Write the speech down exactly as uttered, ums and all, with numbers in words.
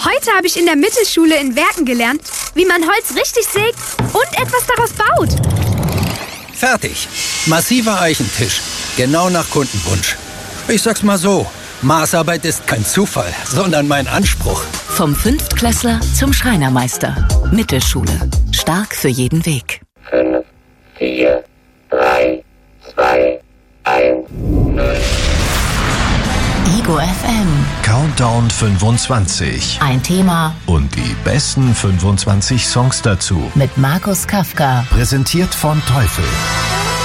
Heute habe ich in der Mittelschule in Werken gelernt, wie man Holz richtig sägt und etwas daraus baut. Fertig. Massiver Eichentisch. Genau nach Kundenwunsch. Ich sag's mal so, Maßarbeit ist kein Zufall, sondern mein Anspruch. Vom Fünftklässler zum Schreinermeister. Mittelschule. Stark für jeden Weg. fünf, vier, drei, zwei, eins, null. Ego F M. Countdown fünfundzwanzig. Ein Thema Und die besten fünfundzwanzig Songs dazu. mit Markus Kafka. Präsentiert von Teufel.